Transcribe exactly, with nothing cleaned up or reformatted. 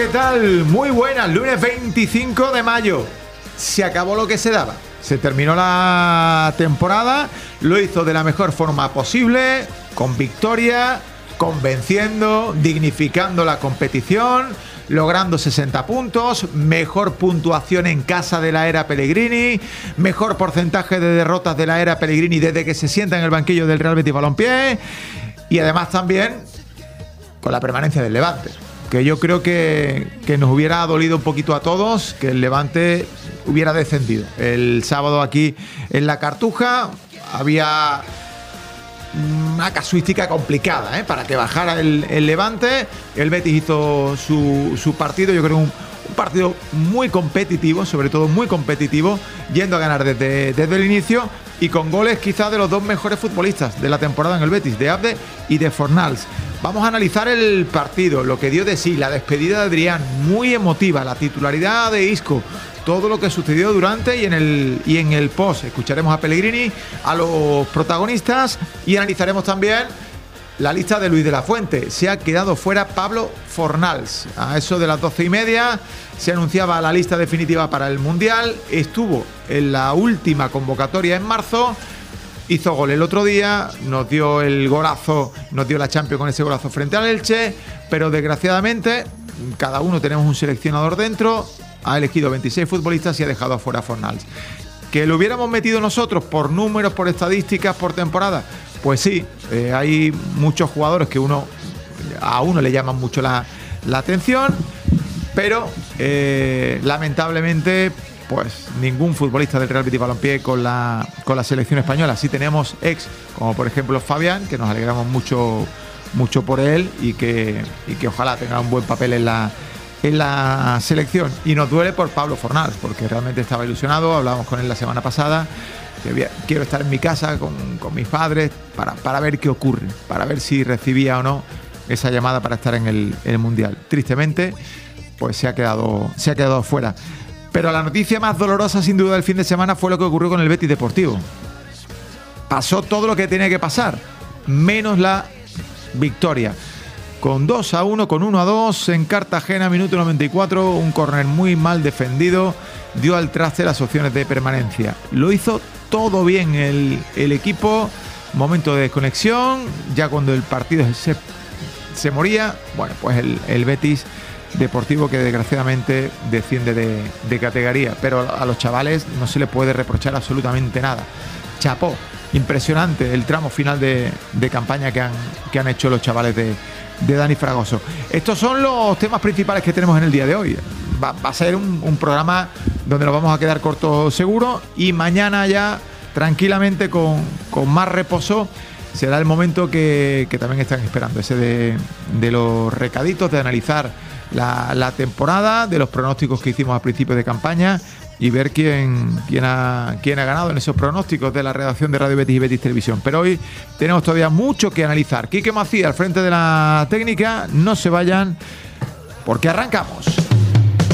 ¿qué tal? Muy buenas, lunes veinticinco de mayo. Se acabó lo que se daba. Se terminó la temporada, lo hizo de la mejor forma posible, con victoria, convenciendo, dignificando la competición, logrando sesenta puntos, mejor puntuación en casa de la era Pellegrini, mejor porcentaje de derrotas de la era Pellegrini desde que se sienta en el banquillo del Real Betis Balompié, y además también con la permanencia del Levante, que yo creo que, que nos hubiera dolido un poquito a todos que el Levante hubiera descendido. El sábado aquí en la Cartuja había una casuística complicada, ¿eh? Para que bajara el, el Levante. El Betis hizo su, su partido, yo creo un, un partido muy competitivo, sobre todo muy competitivo, yendo a ganar desde, desde el inicio y con goles quizás de los dos mejores futbolistas de la temporada en el Betis, de Abde y de Fornals. Vamos a analizar el partido, lo que dio de sí, la despedida de Adrián, muy emotiva, la titularidad de Isco, todo lo que sucedió durante y en el y en el post. Escucharemos a Pellegrini, a los protagonistas, y analizaremos también la lista de Luis de la Fuente. Se ha quedado fuera Pablo Fornals. A eso de las doce y media se anunciaba la lista definitiva para el Mundial. Estuvo en la última convocatoria en marzo. Hizo gol el otro día, nos dio el golazo, nos dio la Champions con ese golazo frente al Elche, pero desgraciadamente cada uno tenemos un seleccionador dentro. Ha elegido veintiséis futbolistas y ha dejado afuera a Fornals. ¿Que lo hubiéramos metido nosotros por números, por estadísticas, por temporada? Pues sí, eh, hay muchos jugadores que uno a uno le llaman mucho la, la atención, pero eh, lamentablemente pues ningún futbolista del Real Betis Balompié con la, con la selección española. Sí tenemos ex, como por ejemplo Fabián, que nos alegramos mucho, mucho por él y que, y que ojalá tenga un buen papel en la en la selección, y nos duele por Pablo Fornals porque realmente estaba ilusionado. Hablábamos con él la semana pasada, que quiero estar en mi casa con, con mis padres para, para ver qué ocurre, para ver si recibía o no esa llamada para estar en el, el Mundial. Tristemente pues se ha quedado se ha quedado fuera, pero la noticia más dolorosa sin duda del fin de semana fue lo que ocurrió con el Betis Deportivo. Pasó todo lo que tenía que pasar, menos la victoria. Con dos a uno, con uno a dos en Cartagena, minuto noventa y cuatro, un córner muy mal defendido, dio al traste las opciones de permanencia. Lo hizo todo bien el, el equipo, momento de desconexión, ya cuando el partido se, se moría, bueno, pues el, el Betis Deportivo que desgraciadamente desciende de, de categoría, pero a los chavales no se les puede reprochar absolutamente nada. Chapó, impresionante el tramo final de, de campaña que han, que han hecho los chavales de de Dani Fragoso. Estos son los temas principales que tenemos en el día de hoy. Va, va a ser un, un programa donde nos vamos a quedar cortos seguro, y mañana ya tranquilamente con, con más reposo será el momento que, que también están esperando, ese de, de los recaditos, de analizar la, la temporada, de los pronósticos que hicimos a principios de campaña y ver quién, quién, ha, quién ha ganado en esos pronósticos de la redacción de Radio Betis y Betis Televisión. Pero hoy tenemos todavía mucho que analizar. Quique Macías al frente de la técnica. No se vayan porque arrancamos.